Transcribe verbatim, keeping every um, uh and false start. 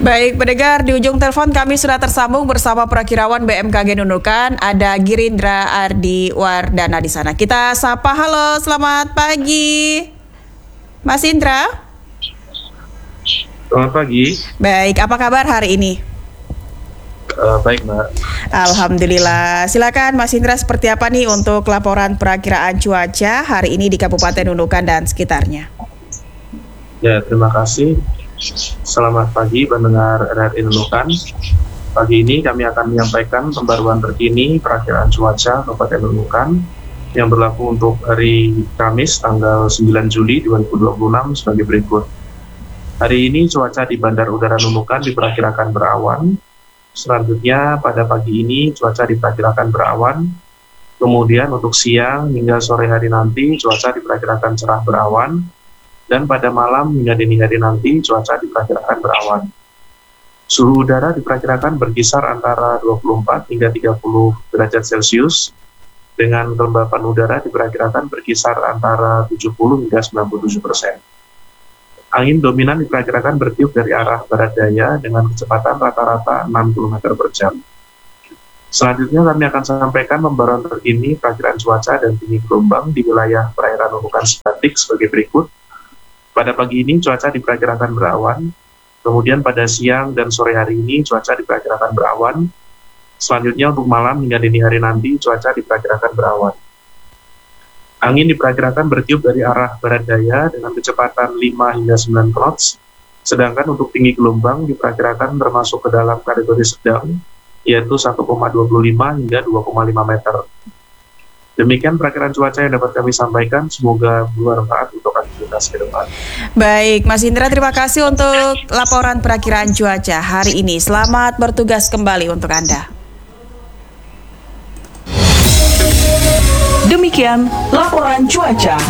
Baik, pendengar, di ujung telepon kami sudah tersambung bersama Prakirawan B M K G Nunukan, ada Girindra Ardi Wardana di sana. Kita sapa, halo, selamat pagi, Mas Indra. Selamat pagi. Baik, apa kabar hari ini? Uh, baik, Mbak. Alhamdulillah. Silakan Mas Indra, seperti apa nih untuk laporan perakiraan cuaca hari ini di Kabupaten Nunukan dan sekitarnya? Ya, terima kasih. Selamat pagi pendengar R R I Nunukan. Pagi ini kami akan menyampaikan pembaruan terkini perakiraan cuaca Kabupaten Nunukan yang berlaku untuk hari Kamis tanggal sembilan Juli dua ribu dua puluh enam sebagai berikut. Hari ini cuaca di Bandar Udara Nunukan diperkirakan berawan. Selanjutnya pada pagi ini cuaca diperkirakan berawan. Kemudian untuk siang hingga sore hari nanti cuaca diperkirakan cerah berawan. Dan pada malam hingga dini hari nanti cuaca diperkirakan berawan. Suhu udara diperkirakan berkisar antara dua puluh empat hingga tiga puluh derajat Celcius. Dengan kelembapan udara diperkirakan berkisar antara tujuh puluh hingga sembilan puluh tujuh persen. Angin dominan diperkirakan bertiup dari arah barat daya dengan kecepatan rata-rata enam kilometer per jam. Selanjutnya kami akan sampaikan pembaruan terkini perakiraan cuaca dan tinggi gelombang di wilayah perairan Nunukan Batik sebagai berikut. Pada pagi ini cuaca diperkirakan berawan, kemudian pada siang dan sore hari ini cuaca diperkirakan berawan. Selanjutnya untuk malam hingga dini hari nanti cuaca diperkirakan berawan. Angin diperkirakan bertiup dari arah barat daya dengan kecepatan lima hingga sembilan knots, sedangkan untuk tinggi gelombang diperkirakan termasuk ke dalam kategori sedang, yaitu satu koma dua lima hingga dua koma lima meter. Demikian perakiraan cuaca yang dapat kami sampaikan, semoga bermanfaat untuk aktivitas ke depan. Baik, Mas Indra, terima kasih untuk laporan perakiraan cuaca hari ini. Selamat bertugas kembali untuk Anda. Demikian laporan cuaca